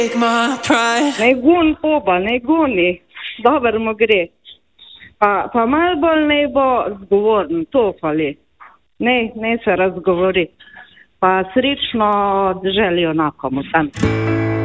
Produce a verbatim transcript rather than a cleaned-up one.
Ne gun poba, ne guni, dobro mu gre. Pa, pa malo bolj ne bo zgovoren, to fali. Ne, ne se razgovori. Pa srečno želijo nakomu tam.